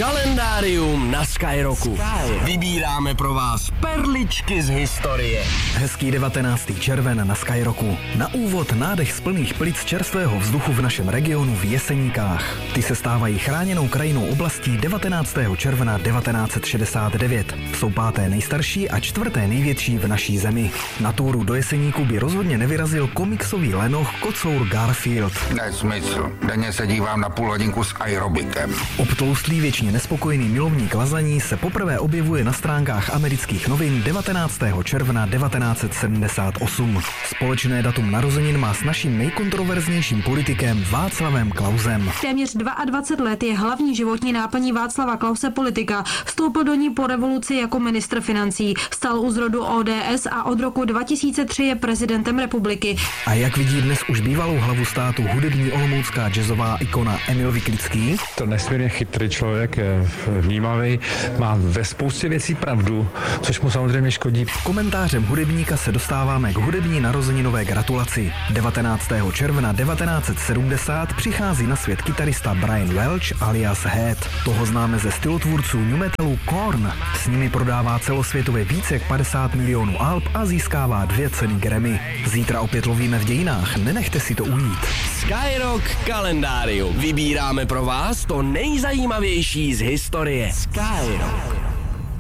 Kalendárium na Skyrocku. Vybíráme pro vás perličky z historie. Hezký 19. červen na Skyrocku. Na úvod nádech z plných plic čerstvého vzduchu v našem regionu v Jeseníkách. Ty se stávají chráněnou krajinou oblastí 19. června 1969. Jsou páté nejstarší a čtvrté největší v naší zemi. Na túru do Jeseníku by rozhodně nevyrazil komiksový lenoch kocour Garfield. Nesmysl. Denně se dívám na půl hodinku s aerobikem. Obtloustlý věčně nespokojený milovník lazaní se poprvé objevuje na stránkách amerických novin 19. června 1978. Společné datum narozenin má s naším nejkontroverznějším politikem Václavem Klausem. Téměř 22 let je hlavní životní náplní Václava Klause politika. Vstoupil do ní po revoluci jako ministr financí. Stal u zrodu ODS a od roku 2003 je prezidentem republiky. A jak vidí dnes už bývalou hlavu státu hudební olomoucká jazzová ikona Emil Vyklický? To nesmírně chytrý člověk, je vnímavý, má ve spoustě věcí pravdu, což mu samozřejmě škodí. Komentářem hudebníka se dostáváme k hudební narozeninové gratulaci. 19. června 1970 přichází na svět kytarista Brian Welch alias Head. Toho známe ze stylotvůrců new metalu Korn. S nimi prodává celosvětově více jak 50 milionů alb a získává 2 ceny Grammy. Zítra opět lovíme v dějinách, nenechte si to ujít. Skyrock kalendárium. Vybíráme pro vás to nejzajímavější z historie. Skyrock.